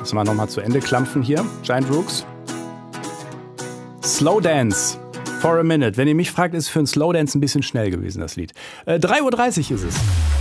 es mal nochmal zu Ende klampfen hier. Giant Rooks. Slow Dance. For a Minute. Wenn ihr mich fragt, ist für ein Slow Dance ein bisschen schnell gewesen, das Lied. 3:30 Uhr ist es.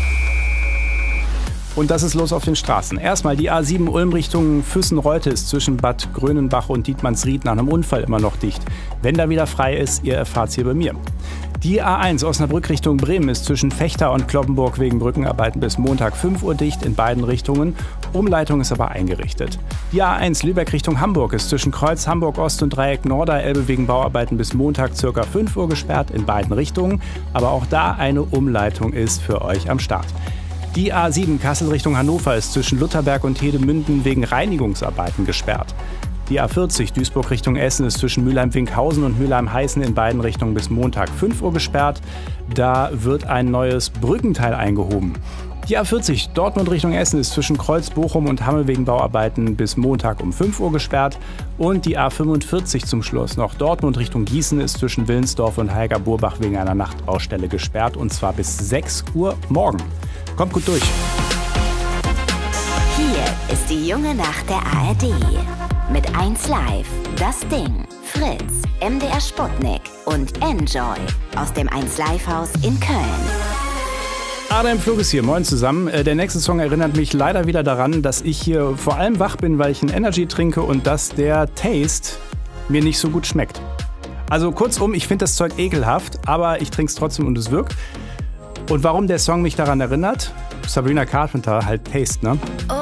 Und das ist los auf den Straßen. Erstmal die A7 Ulm Richtung Füssen-Reute ist zwischen Bad Grönenbach und Dietmannsried nach einem Unfall immer noch dicht. Wenn da wieder frei ist, ihr erfahrt's hier bei mir. Die A1 Osnabrück Richtung Bremen ist zwischen Vechta und Cloppenburg wegen Brückenarbeiten bis Montag 5 Uhr dicht in beiden Richtungen. Umleitung ist aber eingerichtet. Die A1 Lübeck Richtung Hamburg ist zwischen Kreuz Hamburg Ost und Dreieck Norderelbe wegen Bauarbeiten bis Montag ca. 5 Uhr gesperrt in beiden Richtungen. Aber auch da eine Umleitung ist für euch am Start. Die A7 Kassel Richtung Hannover ist zwischen Lutherberg und Hedemünden wegen Reinigungsarbeiten gesperrt. Die A40 Duisburg Richtung Essen ist zwischen Mülheim-Winkhausen und Mülheim-Heißen in beiden Richtungen bis Montag 5 Uhr gesperrt. Da wird ein neues Brückenteil eingehoben. Die A40 Dortmund Richtung Essen ist zwischen Kreuz, Bochum und Hamme wegen Bauarbeiten bis Montag um 5 Uhr gesperrt. Und die A45 zum Schluss noch Dortmund Richtung Gießen ist zwischen Willensdorf und Heiger-Burbach wegen einer Nachtbaustelle gesperrt und zwar bis 6 Uhr morgen. Kommt gut durch. Hier ist die junge Nacht der ARD. Mit 1Live, Das Ding, Fritz, MDR Sputnik und Enjoy aus dem 1Live-Haus in Köln. Adam Flug ist hier, moin zusammen. Der nächste Song erinnert mich leider wieder daran, dass ich hier vor allem wach bin, weil ich einen Energy trinke und dass der Taste mir nicht so gut schmeckt. Also kurzum, ich finde das Zeug ekelhaft, aber ich trinke es trotzdem und es wirkt. Und warum der Song mich daran erinnert? Sabrina Carpenter, halt Taste, ne? Oh